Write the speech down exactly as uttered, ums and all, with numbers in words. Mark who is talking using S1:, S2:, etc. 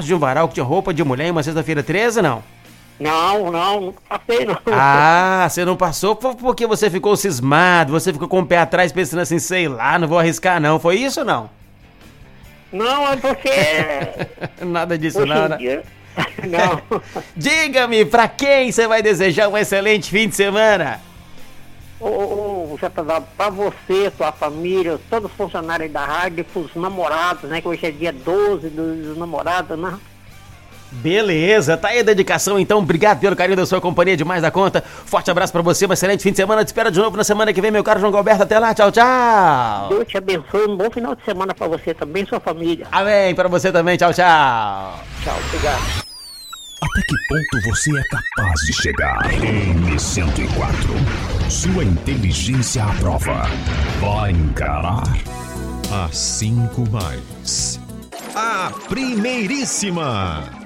S1: casa de um varal que tinha roupa de mulher em uma sexta-feira treze, não?
S2: Não, não, nunca passei, não.
S1: Ah, você não passou porque você ficou cismado, você ficou com o pé atrás pensando assim, sei lá, não vou arriscar não, foi isso ou não?
S2: Não, é porque...
S1: Nada disso
S2: Hoje
S1: não,
S2: em
S1: né?
S2: dia... Não.
S1: Diga-me, pra quem você vai desejar um excelente fim de semana?
S2: Ô, ô, ô, J W, pra você, sua família, todos os funcionários da rádio, pros namorados, né? Que hoje é dia doze dos, dos namorados, né?
S1: Beleza, tá aí a dedicação então, obrigado pelo carinho da sua companhia demais da conta, forte abraço pra você, um excelente fim de semana, te espero de novo na semana que vem, meu caro João Galberto, até lá, tchau, tchau.
S2: Deus te abençoe, um bom final de semana pra você também, sua família.
S1: Amém, pra você também, tchau, tchau.
S2: Tchau, obrigado.
S3: Até que ponto você é capaz de chegar? M cento e quatro. Sua inteligência à prova. Vai encarar a cinco mais. A primeiríssima.